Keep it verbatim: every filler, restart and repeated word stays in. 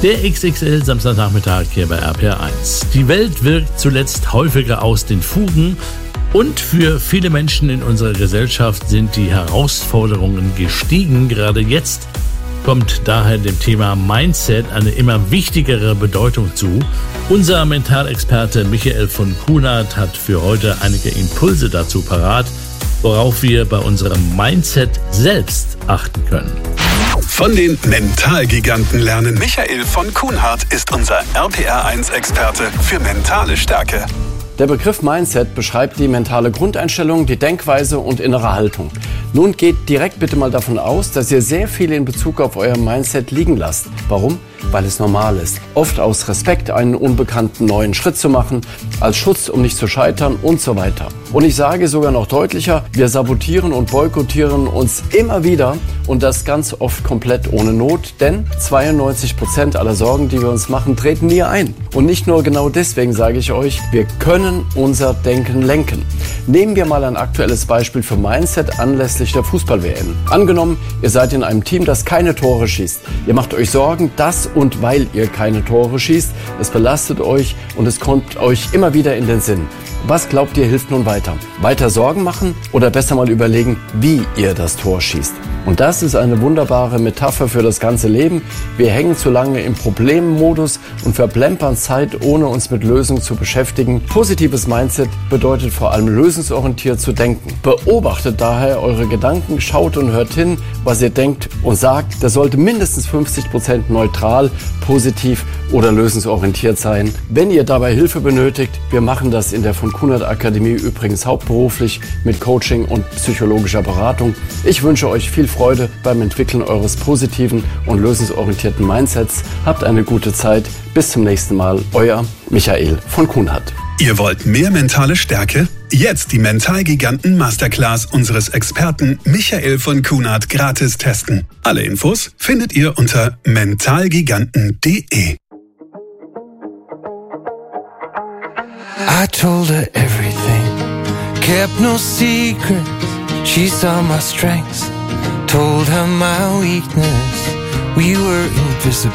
Der X X L Samstagnachmittag hier bei R P R eins. Die Welt wirkt zuletzt häufiger aus den Fugen und für viele Menschen in unserer Gesellschaft sind die Herausforderungen gestiegen. Gerade jetzt kommt daher dem Thema Mindset eine immer wichtigere Bedeutung zu. Unser Mentalexperte Michael von Kuhnert hat für heute einige Impulse dazu parat, worauf wir bei unserem Mindset selbst achten können. Von den Mentalgiganten lernen. Michael von Kuhnert ist unser R P R eins Experte für mentale Stärke. Der Begriff Mindset beschreibt die mentale Grundeinstellung, die Denkweise und innere Haltung. Nun geht direkt bitte mal davon aus, dass ihr sehr viel in Bezug auf euer Mindset liegen lasst. Warum? Weil es normal ist. Oft aus Respekt, einen unbekannten neuen Schritt zu machen, als Schutz, um nicht zu scheitern und so weiter. Und ich sage sogar noch deutlicher, wir sabotieren und boykottieren uns immer wieder und das ganz oft komplett ohne Not, denn zweiundneunzig Prozent aller Sorgen, die wir uns machen, treten nie ein. Und nicht nur genau deswegen sage ich euch, wir können unser Denken lenken. Nehmen wir mal ein aktuelles Beispiel für Mindset anlässlich der Fußball-W M. Angenommen, ihr seid in einem Team, das keine Tore schießt. Ihr macht euch Sorgen, dass und weil ihr keine Tore schießt, es belastet euch und es kommt euch immer wieder in den Sinn. Was glaubt ihr hilft nun weiter? Weiter Sorgen machen oder besser mal überlegen, wie ihr das Tor schießt? Und das ist eine wunderbare Metapher für das ganze Leben. Wir hängen zu lange im Problemmodus und verplempern Zeit, ohne uns mit Lösungen zu beschäftigen. Positives Mindset bedeutet vor allem lösungsorientiert zu denken. Beobachtet daher eure Gedanken, schaut und hört hin, was ihr denkt und sagt. Das sollte mindestens fünfzig Prozent neutral, positiv oder lösungsorientiert sein. Wenn ihr dabei Hilfe benötigt, wir machen das in der von Kuhnert Akademie übrigens hauptberuflich mit Coaching und psychologischer Beratung. Ich wünsche euch viel Freude beim Entwickeln eures positiven und lösungsorientierten Mindsets. Habt eine gute Zeit. Bis zum nächsten Mal. Euer Michael von Kuhnert. Ihr wollt mehr mentale Stärke? Jetzt die Mentalgiganten Masterclass unseres Experten Michael von Kuhnert gratis testen. Alle Infos findet ihr unter mentalgiganten punkt de. I told her everything, kept no secrets. She saw my strengths, told her my weakness. We were invisible.